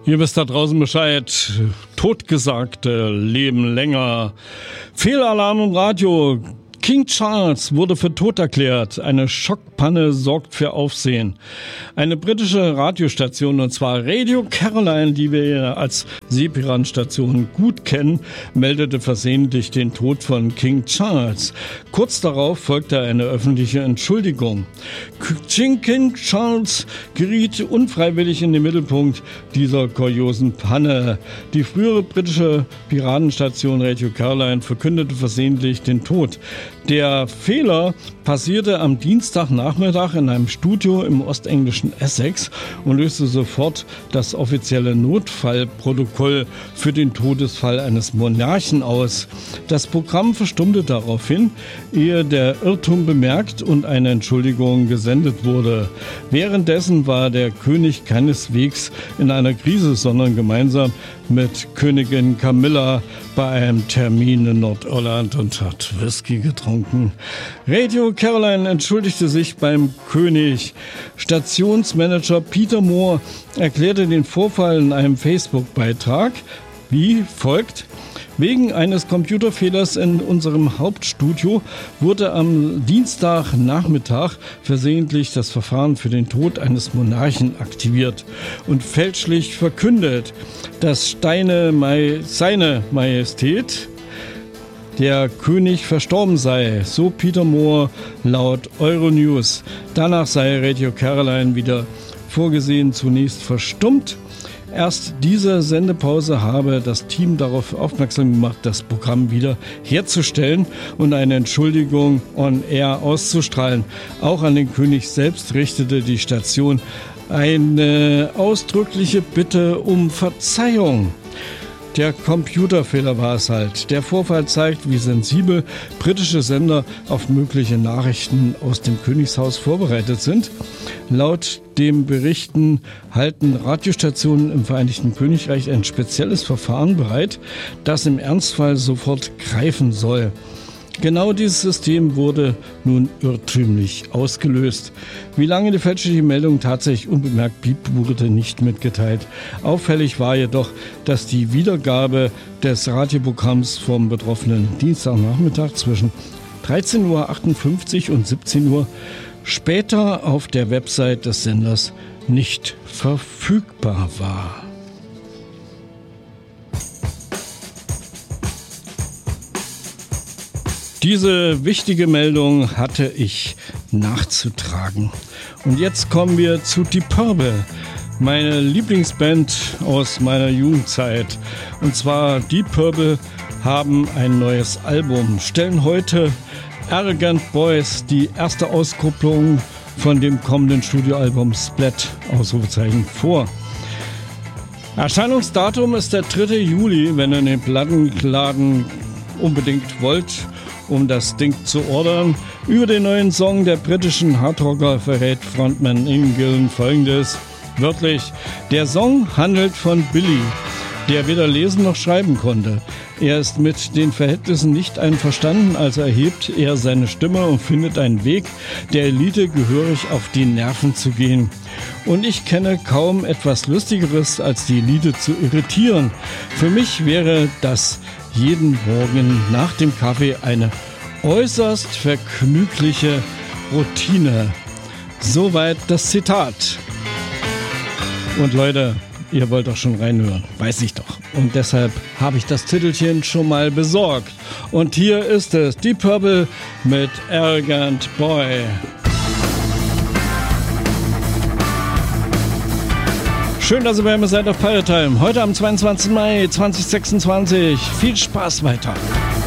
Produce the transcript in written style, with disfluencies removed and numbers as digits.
Ihr wisst da draußen Bescheid. Totgesagte leben länger. Fehlalarm im Radio. King Charles wurde für tot erklärt. Eine Schockpanne sorgt für Aufsehen. Eine britische Radiostation, und zwar Radio Caroline, die wir ja als Seepiraten-Station gut kennen, meldete versehentlich den Tod von King Charles. Kurz darauf folgte eine öffentliche Entschuldigung. King Charles geriet unfreiwillig in den Mittelpunkt dieser kuriosen Panne. Die frühere britische Piratenstation Radio Caroline verkündete versehentlich den Tod. Der Fehler passierte am Dienstagnachmittag in einem Studio im ostenglischen Essex und löste sofort das offizielle Notfallprotokoll für den Todesfall eines Monarchen aus. Das Programm verstummte daraufhin, ehe der Irrtum bemerkt und eine Entschuldigung gesendet wurde. Währenddessen war der König keineswegs in einer Krise, sondern gemeinsam mit Königin Camilla bei einem Termin in Nordirland und hat Whisky getrunken. Radio Caroline entschuldigte sich beim König. Stationsmanager Peter Moore erklärte den Vorfall in einem Facebook-Beitrag wie folgt: Wegen eines Computerfehlers in unserem Hauptstudio wurde am Dienstagnachmittag versehentlich das Verfahren für den Tod eines Monarchen aktiviert und fälschlich verkündet, dass seine Majestät der König verstorben sei, so Peter Moore laut Euronews. Danach sei Radio Caroline wieder vorgesehen zunächst verstummt. Erst diese Sendepause habe das Team darauf aufmerksam gemacht, das Programm wieder herzustellen und eine Entschuldigung on air auszustrahlen. Auch an den König selbst richtete die Station eine ausdrückliche Bitte um Verzeihung. Der Computerfehler war es halt. Der Vorfall zeigt, wie sensibel britische Sender auf mögliche Nachrichten aus dem Königshaus vorbereitet sind. Laut den Berichten halten Radiostationen im Vereinigten Königreich ein spezielles Verfahren bereit, das im Ernstfall sofort greifen soll. Genau dieses System wurde nun irrtümlich ausgelöst. Wie lange die fälschliche Meldung tatsächlich unbemerkt blieb, wurde nicht mitgeteilt. Auffällig war jedoch, dass die Wiedergabe des Radioprogramms vom betroffenen Dienstagnachmittag zwischen 13:58 Uhr und 17 Uhr später auf der Website des Senders nicht verfügbar war. Diese wichtige Meldung hatte ich nachzutragen. Und jetzt kommen wir zu Deep Purple, meine Lieblingsband aus meiner Jugendzeit. Und zwar Deep Purple haben ein neues Album, stellen heute Arrogant Boys, die erste Auskopplung von dem kommenden Studioalbum Splat, Ausrufezeichen, vor. Erscheinungsdatum ist der 3. Juli, wenn ihr den Plattenladen unbedingt wollt, um das Ding zu ordern. Über den neuen Song der britischen Hardrocker verrät Frontman Ian Gillan Folgendes. Wörtlich: Der Song handelt von Billy, der weder lesen noch schreiben konnte. Er ist mit den Verhältnissen nicht einverstanden, also erhebt er seine Stimme und findet einen Weg, der Elite gehörig auf die Nerven zu gehen. Und ich kenne kaum etwas Lustigeres, als die Elite zu irritieren. Für mich wäre das jeden Morgen nach dem Kaffee eine äußerst vergnügliche Routine. Soweit das Zitat. Und Leute, ihr wollt doch schon reinhören, weiß ich doch. Und deshalb habe ich das Titelchen schon mal besorgt. Und hier ist es, Deep Purple mit Arrogant Boy. Schön, dass ihr bei mir seid auf Pirate Time. Heute am 22. Mai 2026. Viel Spaß weiter.